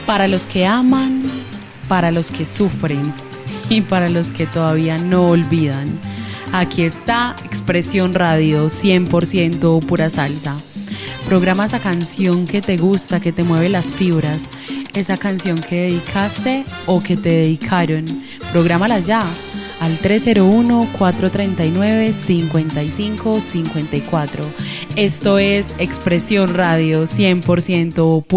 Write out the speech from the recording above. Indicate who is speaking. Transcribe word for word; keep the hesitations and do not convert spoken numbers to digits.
Speaker 1: Para los que aman, para los que sufren y para los que todavía no olvidan. Aquí está Expresión Radio, cien por ciento pura salsa. Programa esa canción que te gusta, que te mueve las fibras, esa canción que dedicaste o que te dedicaron. Prográmala ya al tres cero uno, cuatro tres nueve, cinco cinco cinco cuatro. Esto es Expresión Radio, cien por ciento pura